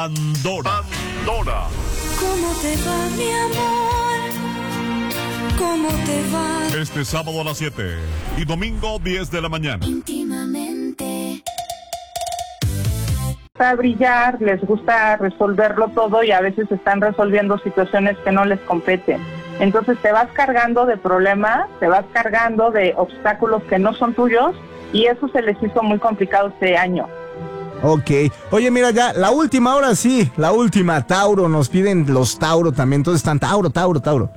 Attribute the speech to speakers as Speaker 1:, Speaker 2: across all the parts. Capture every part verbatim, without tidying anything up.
Speaker 1: Pandora. Pandora.
Speaker 2: ¿Cómo te va, mi amor? ¿Cómo te va?
Speaker 1: Este sábado a las siete y domingo diez de la mañana.
Speaker 2: Íntimamente.
Speaker 3: A brillar, les gusta resolverlo todo y a veces están resolviendo situaciones que no les competen. Entonces te vas cargando de problemas, te vas cargando de obstáculos que no son tuyos y eso se les hizo muy complicado este año.
Speaker 4: Ok. Oye, mira ya, la última, ahora sí, la última, Tauro, nos piden los Tauro también, entonces están Tauro, Tauro, Tauro.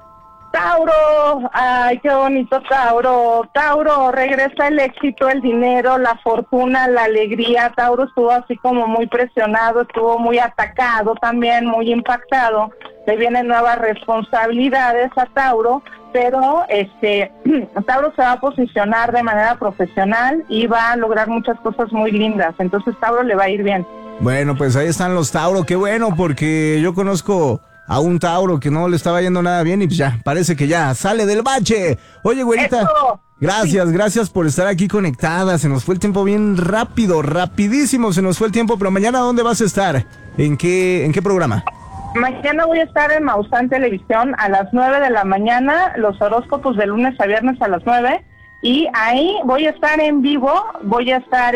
Speaker 3: Tauro, ay, qué bonito Tauro. Tauro, regresa el éxito, el dinero, la fortuna, la alegría. Tauro estuvo así como muy presionado, estuvo muy atacado también, muy impactado. Le vienen nuevas responsabilidades a Tauro, pero este Tauro se va a posicionar de manera profesional y va a lograr muchas cosas muy lindas. Entonces Tauro le va a ir bien.
Speaker 4: Bueno, pues ahí están los Tauro, qué bueno, porque yo conozco a un Tauro que no le estaba yendo nada bien y pues ya, parece que ya sale del bache. Oye, güerita,
Speaker 3: ¡eso!
Speaker 4: gracias, sí. gracias por estar aquí conectada. Se nos fue el tiempo bien rápido, rapidísimo se nos fue el tiempo, pero mañana ¿dónde vas a estar? ¿En qué, en qué programa?
Speaker 3: Mañana voy a estar en Maussan Televisión a las nueve de la mañana, los horóscopos de lunes a viernes a las nueve, y ahí voy a estar en vivo, voy a estar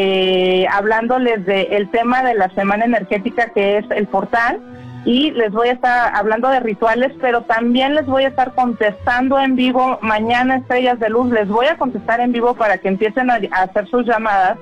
Speaker 3: este hablándoles del tema de la semana energética que es el portal, y les voy a estar hablando de rituales, pero también les voy a estar contestando en vivo mañana, Estrellas de Luz, les voy a contestar en vivo para que empiecen a, a hacer sus llamadas,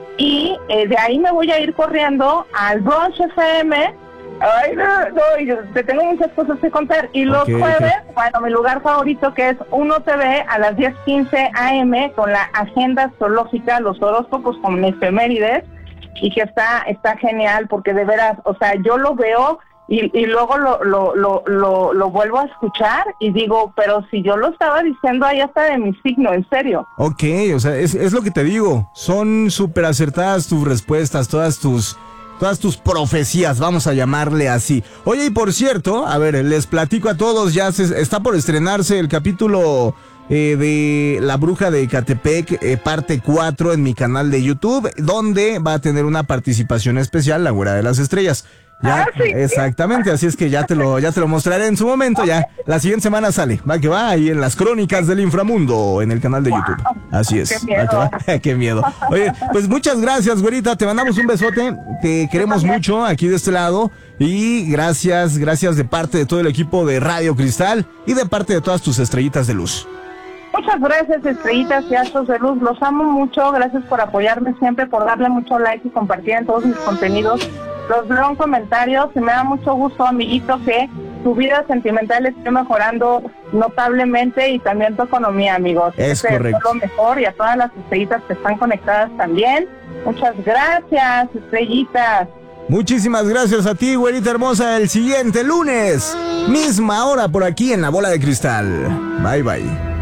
Speaker 3: y eh, de ahí me voy a ir corriendo al Brunch F M. Ay, no, no, yo te tengo muchas cosas que contar. Y los okay, jueves, okay. bueno, mi lugar favorito que es Uno T V a las diez quince a eme con la agenda astrológica, los horóscopos con efemérides, y que está está genial porque de veras, o sea, yo lo veo y, y luego lo, lo, lo, lo, lo vuelvo a escuchar y digo, pero si yo lo estaba diciendo ahí hasta de mi signo, en serio.
Speaker 4: Ok, o sea, es, es lo que te digo, son súper acertadas tus respuestas, todas tus... Todas tus profecías, vamos a llamarle así. Oye, y por cierto, a ver, les platico a todos, ya se, está por estrenarse el capítulo eh, de La Bruja de Ecatepec, eh, parte cuatro en mi canal de YouTube, donde va a tener una participación especial, la Güera de las Estrellas. Ya,
Speaker 3: ah, sí,
Speaker 4: exactamente, así es que ya te lo ya te lo mostraré en su momento, ya. La siguiente semana sale, va que va, ahí en las Crónicas del Inframundo, en el canal de wow. YouTube. Así es.
Speaker 3: Qué miedo.
Speaker 4: Va que va. Qué miedo. Oye, pues muchas gracias, güerita, te mandamos un besote, te queremos mucho aquí de este lado, y gracias, gracias de parte de todo el equipo de Radio Cristal, y de parte de todas tus estrellitas de luz.
Speaker 3: Muchas gracias, estrellitas y astros de luz, los amo mucho, gracias por apoyarme siempre, por darle mucho like y compartir en todos mis contenidos. Los leo en comentarios y me da mucho gusto, amiguito, que tu vida sentimental esté mejorando notablemente y también tu economía, amigos.
Speaker 4: Es
Speaker 3: este,
Speaker 4: correcto.
Speaker 3: Lo mejor, y a todas las estrellitas que están conectadas también. Muchas gracias, estrellitas.
Speaker 4: Muchísimas gracias a ti, güerita hermosa. El siguiente lunes, misma hora por aquí en La Bola de Cristal. Bye, bye.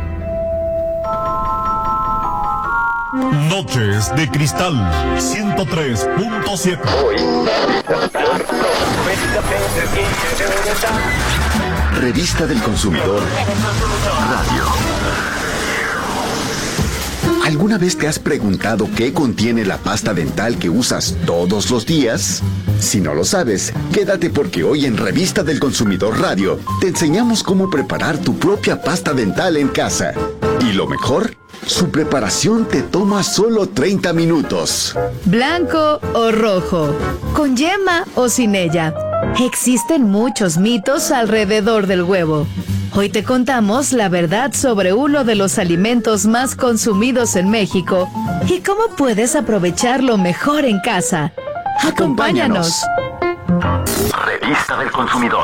Speaker 1: Noches de Cristal ciento tres punto siete.
Speaker 5: Revista del Consumidor Radio. ¿Alguna vez te has preguntado qué contiene la pasta dental que usas todos los días? Si no lo sabes, quédate porque hoy en Revista del Consumidor Radio te enseñamos cómo preparar tu propia pasta dental en casa. Y lo mejor, su preparación te toma solo treinta minutos.
Speaker 6: Blanco o rojo, con yema o sin ella. Existen muchos mitos alrededor del huevo. Hoy te contamos la verdad sobre uno de los alimentos más consumidos en México y cómo puedes aprovecharlo mejor en casa. Acompáñanos.
Speaker 5: Revista del Consumidor.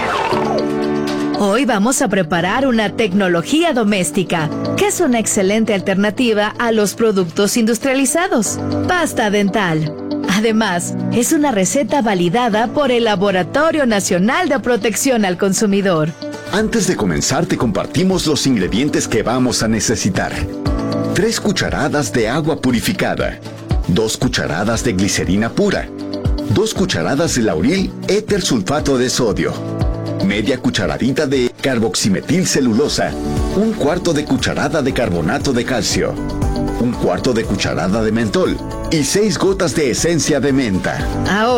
Speaker 6: Hoy vamos a preparar una tecnología doméstica, que es una excelente alternativa a los productos industrializados. Pasta dental. Además, es una receta validada por el Laboratorio Nacional de Protección al Consumidor.
Speaker 5: Antes de comenzar, te compartimos los ingredientes que vamos a necesitar. Tres cucharadas de agua purificada. Dos cucharadas de glicerina pura. Dos cucharadas de lauril éter sulfato de sodio. Media cucharadita de carboximetilcelulosa. Un cuarto de cucharada de carbonato de calcio. Un cuarto de cucharada de mentol. Y seis gotas de esencia de menta.
Speaker 6: Ahora